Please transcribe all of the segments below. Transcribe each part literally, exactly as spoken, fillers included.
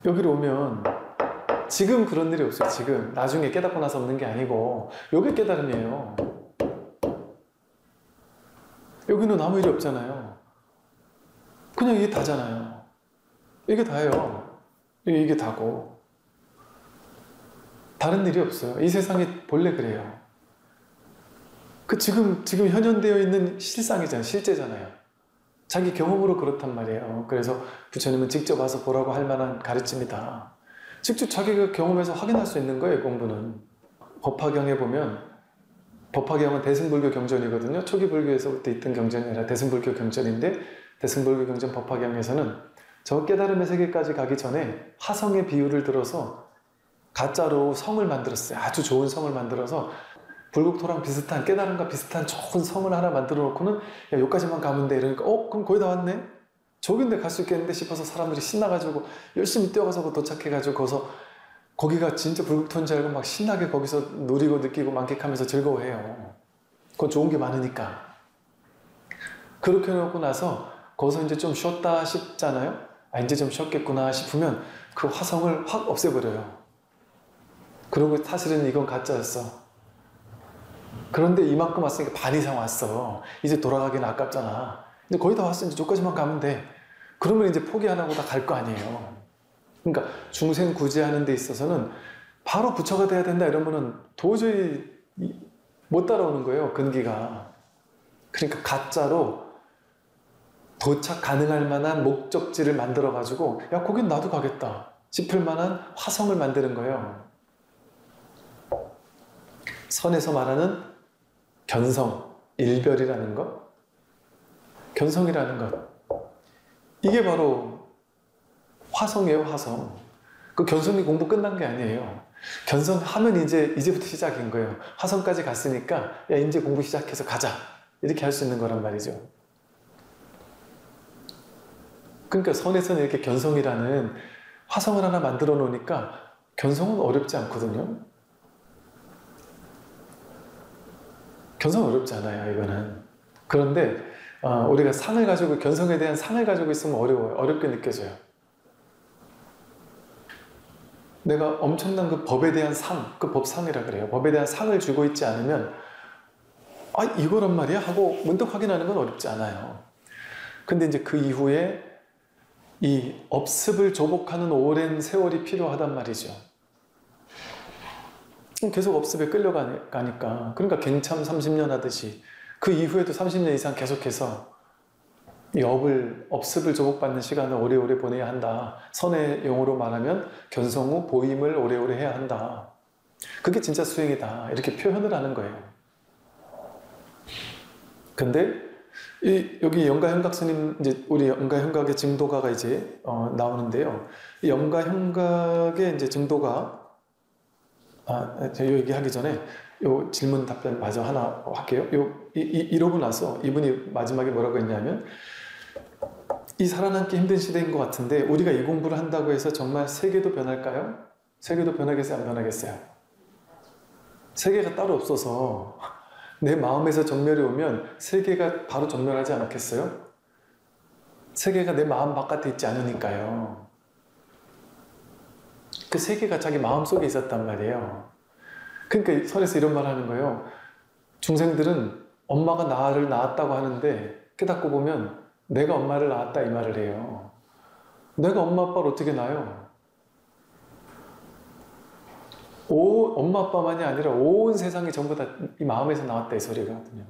여기로 오면 지금 그런 일이 없어요. 지금 나중에 깨닫고 나서 없는 게 아니고 요게 깨달음이에요. 여기는 아무 일이 없잖아요. 그냥 이게 다잖아요. 이게 다예요. 이게 다고 다른 일이 없어요. 이 세상이 본래 그래요. 그 지금 지금 현현되어 있는 실상이잖아요. 실제잖아요. 자기 경험으로 그렇단 말이에요. 그래서 부처님은 직접 와서 보라고 할 만한 가르침이다. 직접 자기가 경험해서 확인할 수 있는 거예요. 공부는. 법화경에 보면 법화경은 대승불교 경전이거든요. 초기 불교에서부터 있던 경전이 아니라 대승불교 경전인데 대승불교 경전 법화경에서는 저 깨달음의 세계까지 가기 전에 화성의 비유를 들어서 가짜로 성을 만들었어요. 아주 좋은 성을 만들어서 불국토랑 비슷한, 깨달음과 비슷한 좋은 성을 하나 만들어 놓고는 야, 여기까지만 가면 돼. 이러니까 어? 그럼 거의 다 왔네? 저긴데 갈 수 있겠는데 싶어서 사람들이 신나가지고 열심히 뛰어가서 도착해가지고 거기서 거기가 진짜 불국토인 줄 알고 막 신나게 거기서 누리고 느끼고 만끽하면서 즐거워해요. 그건 좋은 게 많으니까. 그렇게 해놓고 나서 거기서 이제 좀 쉬었다 싶잖아요? 아, 이제 좀 쉬었겠구나 싶으면 그 화성을 확 없애버려요. 그리고 사실은 이건 가짜였어. 그런데 이만큼 왔으니까 반 이상 왔어. 이제 돌아가기는 아깝잖아. 근데 거의 다 왔어. 이제 저까지만 가면 돼. 그러면 이제 포기 안 하고 다 갈 거 아니에요. 그러니까 중생 구제하는 데 있어서는 바로 부처가 돼야 된다 이러면은 도저히 못 따라오는 거예요. 근기가. 그러니까 가짜로 도착 가능할 만한 목적지를 만들어 가지고 야 거긴 나도 가겠다 싶을 만한 화성을 만드는 거예요. 선에서 말하는 견성, 일별이라는 것, 견성이라는 것, 이게 바로 화성이에요. 화성. 그 견성이 공부 끝난 게 아니에요. 견성하면 이제 이제부터 시작인 거예요. 화성까지 갔으니까 야 이제 공부 시작해서 가자 이렇게 할 수 있는 거란 말이죠. 그러니까 선에서는 이렇게 견성이라는 화성을 하나 만들어 놓으니까 견성은 어렵지 않거든요. 견성 어렵지 않아요, 이거는. 그런데 어, 우리가 상을 가지고, 견성에 대한 상을 가지고 있으면 어려워요. 어렵게 느껴져요. 내가 엄청난 그 법에 대한 상, 그 법상이라 그래요. 법에 대한 상을 쥐고 있지 않으면 아, 이거란 말이야? 하고 문득 확인하는 건 어렵지 않아요. 근데 이제 그 이후에 이 업습을 조복하는 오랜 세월이 필요하단 말이죠. 계속 업습에 끌려가니까. 그러니까 갱참 삼십 년 하듯이 그 이후에도 삼십 년 이상 계속해서 이 업을, 업습을 조복받는 시간을 오래오래 보내야 한다. 선의 용어로 말하면 견성 후 보임을 오래오래 해야 한다. 그게 진짜 수행이다. 이렇게 표현을 하는 거예요. 근데 이 여기 영가형각 스님, 이제 우리 영가형각의 증도가가 이제 어, 나오는데요. 이 영가형각의 이제 증도가 아, 제가 얘기하기 전에 요 질문 답변 마저 하나 할게요. 요, 이, 이, 이러고 나서 이분이 마지막에 뭐라고 했냐면 이 살아남기 힘든 시대인 것 같은데 우리가 이 공부를 한다고 해서 정말 세계도 변할까요? 세계도 변하겠어요? 안 변하겠어요? 세계가 따로 없어서 내 마음에서 정멸이 오면 세계가 바로 정멸하지 않겠어요? 세계가 내 마음 바깥에 있지 않으니까요. 그 세계가 자기 마음속에 있었단 말이에요. 그러니까 선에서 이런 말 하는 거예요. 중생들은 엄마가 나를 낳았다고 하는데 깨닫고 보면 내가 엄마를 낳았다 이 말을 해요. 내가 엄마 아빠를 어떻게 낳아요? 오, 엄마 아빠만이 아니라 온 세상이 전부 다 이 마음에서 나왔다 이 소리거든요.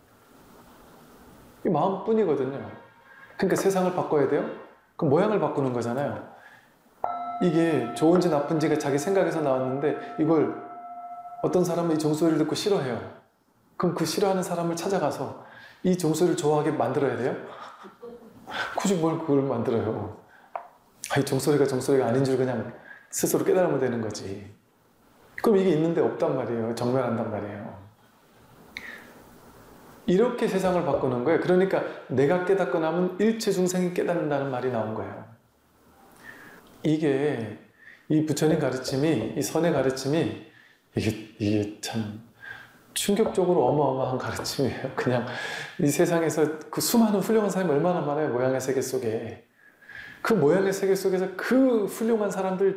이 마음뿐이거든요. 그러니까 세상을 바꿔야 돼요? 그럼 모양을 바꾸는 거잖아요. 이게 좋은지 나쁜지가 자기 생각에서 나왔는데 이걸 어떤 사람은 이 종소리를 듣고 싫어해요. 그럼 그 싫어하는 사람을 찾아가서 이 종소리를 좋아하게 만들어야 돼요? 굳이 뭘 그걸 만들어요. 이 종소리가 종소리가 아닌 줄 그냥 스스로 깨달으면 되는 거지. 그럼 이게 있는데 없단 말이에요. 정멸한단 말이에요. 이렇게 세상을 바꾸는 거예요. 그러니까 내가 깨닫고 나면 일체 중생이 깨닫는다는 말이 나온 거예요. 이게 이 부처님 가르침이, 이 선의 가르침이 이게, 이게 참 충격적으로 어마어마한 가르침이에요. 그냥 이 세상에서 그 수많은 훌륭한 사람이 얼마나 많아요. 모양의 세계 속에. 그 모양의 세계 속에서 그 훌륭한 사람들